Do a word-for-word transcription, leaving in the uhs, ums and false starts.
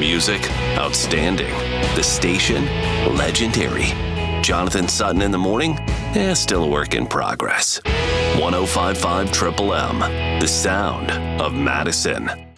music, outstanding. The station, legendary. Jonathan Sutton in the morning, eh, still a work in progress. one oh five point five Triple M, the sound of Madison.